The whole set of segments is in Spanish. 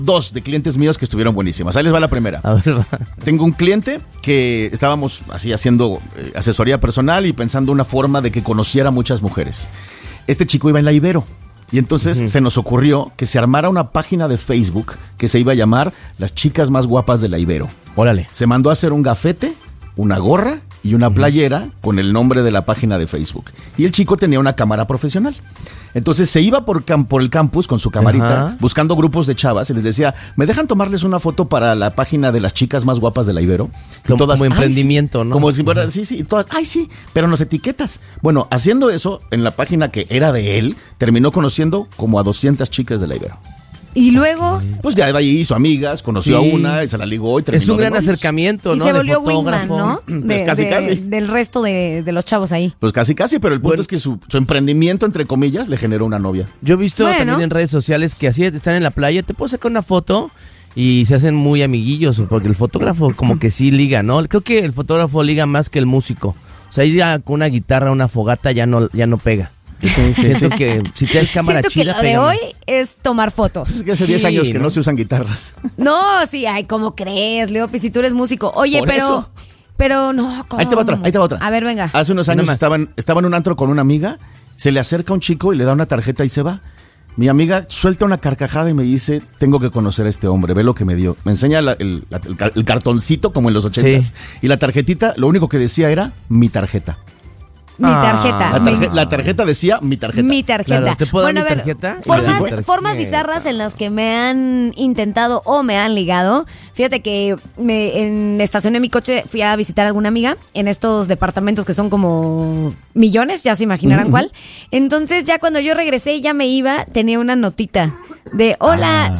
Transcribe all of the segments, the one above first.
2 de clientes míos que estuvieron buenísimas. Ahí les va la primera. A ver, va. Tengo un cliente que estábamos así haciendo asesoría personal y pensando una forma de que conociera a muchas mujeres. Este chico iba en la Ibero y entonces se nos ocurrió que se armara una página de Facebook que se iba a llamar Las Chicas Más Guapas de la Ibero. Órale. Se mandó a hacer un gafete, una gorra y una playera con el nombre de la página de Facebook. Y el chico tenía una cámara profesional. Entonces se iba por el campus con su camarita, buscando grupos de chavas y les decía, ¿me dejan tomarles una foto para la página de Las Chicas Más Guapas de la Ibero? Y todas, como emprendimiento, sí. ¿no? Como si fuera, sí, y todas, sí, pero nos etiquetas. Bueno, haciendo eso, en la página que era de él, terminó conociendo como a 200 chicas de la Ibero. Y luego... Pues ya ahí hizo amigas, conoció a una, y se la ligó y terminó. Es un gran novios. acercamiento, Y ¿no? se De volvió wingman, fotógrafo. ¿no? Pues casi. Del resto de los chavos ahí. Pues casi, pero el punto es que su emprendimiento, entre comillas, le generó una novia. Yo he visto Bueno. también en redes sociales que así están en la playa, te puedo sacar una foto y se hacen muy amiguillos, porque el fotógrafo como que sí liga, ¿no? Creo que el fotógrafo liga más que el músico. O sea, ir con una guitarra, una fogata ya no pega. Siento que si tienes cámara Siento que chila, lo de pega hoy más. es tomar fotos. Es que hace 10 Sí, años que ¿no? no se usan guitarras. No, sí, ay, ¿cómo crees, Leopi? Si tú eres músico. Oye, Por eso. pero no, ¿cómo? Ahí te va otra. A ver, venga. Hace unos años estaba en un antro con una amiga, se le acerca un chico y le da una tarjeta y se va. Mi amiga suelta una carcajada y me dice, tengo que conocer a este hombre, ve lo que me dio. Me enseña el cartoncito como en los 80s. Sí. Y la tarjetita, lo único que decía era mi tarjeta. Mi tarjeta. La tarjeta decía mi tarjeta. Mi tarjeta. Claro, ¿te puedo dar Bueno, mi a ver, tarjeta? formas bizarras en las que me han intentado o me han ligado. Fíjate que estacioné mi coche, fui a visitar a alguna amiga en estos departamentos que son como millones, ya se imaginarán cuál. Entonces ya cuando yo regresé y ya me iba, tenía una notita de, hola,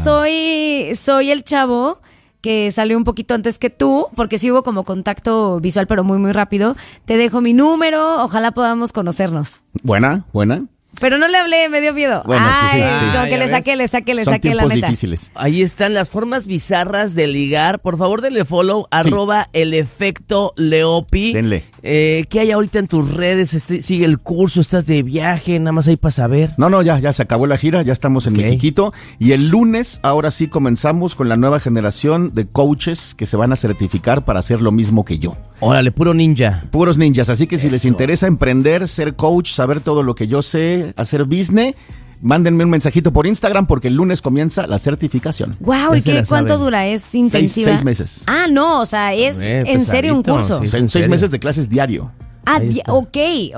soy el chavo que salió un poquito antes que tú, porque sí hubo como contacto visual, pero muy, muy rápido. Te dejo mi número, ojalá podamos conocernos. Buena. Pero no le hablé, me dio miedo. Bueno, es que sí, sí. Como que Ya le ves. saqué Son la tiempos neta. difíciles. Ahí están las formas bizarras de ligar. Por favor, denle follow, @el efecto Leopi. Denle. ¿Qué hay ahorita en tus redes? Sigue el curso, estás de viaje, nada más ahí para saber. No, ya se acabó la gira, ya estamos en Ok. Mexiquito. Y el lunes, ahora sí comenzamos con la nueva generación de coaches que se van a certificar para hacer lo mismo que yo. Órale, puro ninja. Puros ninjas, así que si les Eso. interesa emprender, ser coach, saber todo lo que yo sé, hacer business, mándenme un mensajito por Instagram porque el lunes comienza la certificación. Guau, Ya ¿y se la cuánto saben. dura? ¿Es intensiva? 6 meses. Ah, no, o sea, es en serio un pesadito, curso. sí. En 6 serio? meses de clases diario. Ah, Ahí está. ok.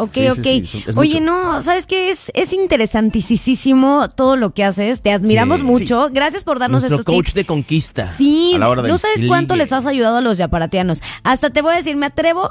Sí, es Oye, mucho. no, ¿sabes qué? Es interesantísimo todo lo que haces. Te admiramos Sí. mucho. Gracias por darnos Nuestro estos coach tips. de conquista. Sí, A la hora de no sabes cuánto ligue. les has ayudado a los yaparatianos. Hasta te voy a decir, me atrevo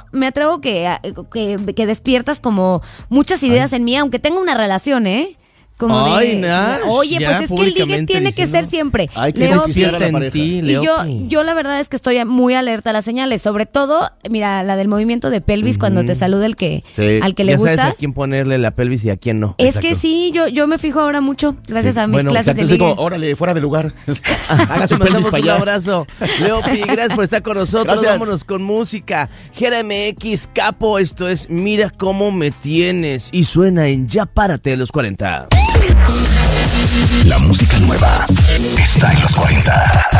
que despiertas como muchas ideas en mí, aunque tenga una relación, ¿eh? Como Ay, de, Nash, oye, ya pues es que el ligue públicamente tiene que diciendo. ser siempre. Hay que Leopi, conquistar a la en pareja. ti, y Leopi. yo la verdad es que estoy muy alerta a las señales, sobre todo, mira, la del movimiento de pelvis cuando te saluda el que Sí. al que le ya sabes a gustas. quién ponerle la pelvis y a quién no. Es Exacto. que sí, yo me fijo ahora mucho, gracias Sí. a mis Bueno, clases de Entonces ligue. como, órale, fuera de lugar. Haga su Te mandamos pelvis para un allá. abrazo. Leopi, gracias por estar con nosotros. Gracias. Vámonos con música. Jera MX, Capo, esto es Mira Cómo Me Tienes. Y suena en Ya Párate de los 40. La música nueva está en los 40.